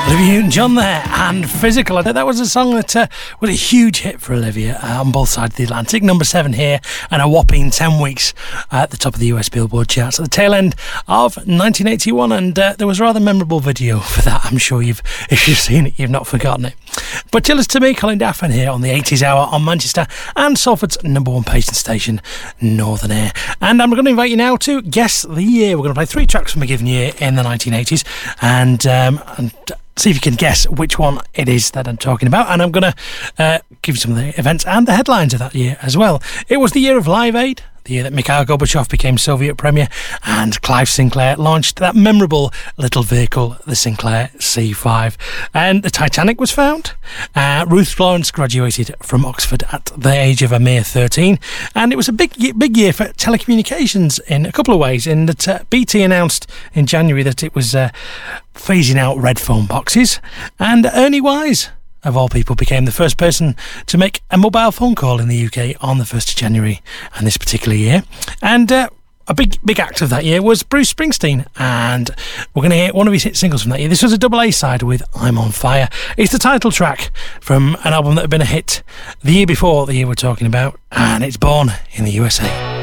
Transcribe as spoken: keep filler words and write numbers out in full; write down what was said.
Olivia Newton-John there, and Physical. That was a song that uh, was a huge hit for Olivia uh, on both sides of the Atlantic. Number seven here, and a whopping ten weeks at the top of the U S Billboard charts at the tail end of nineteen eighty-one. And uh, there was a rather memorable video for that. I'm sure you've, if you've seen it, you've not forgotten it. But till it's to me, Colin Daffin here on the eighties Hour on Manchester and Salford's number one patient station, Northern Air. And I'm going to invite you now to guess the year. We're going to play three tracks from a given year in the nineteen eighties, and um, and see if you can guess which one it is that I'm talking about. And I'm going to uh, give you some of the events and the headlines of that year as well. It was the year of Live Aid, the year that Mikhail Gorbachev became Soviet Premier, and Clive Sinclair launched that memorable little vehicle, the Sinclair C five. And the Titanic was found. Uh, Ruth Lawrence graduated from Oxford at the age of a mere thirteen. And it was a big, big year for telecommunications in a couple of ways, in that uh, B T announced in January that it was uh, phasing out red phone boxes. And Ernie Wise, of all people, became the first person to make a mobile phone call in the U K on the first of January and this particular year. And uh, a big, big act of that year was Bruce Springsteen, and we're going to hear one of his hit singles from that year. This was a double A side with I'm on Fire. It's the title track from an album that had been a hit the year before, the year we're talking about, and it's Born in the U S A.